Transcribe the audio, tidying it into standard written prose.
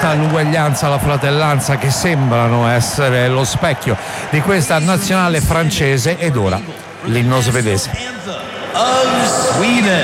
l'unità, l'uguaglianza, la fratellanza, che sembrano essere lo specchio di questa nazionale francese. Ed ora l'inno svedese. Of Sweden.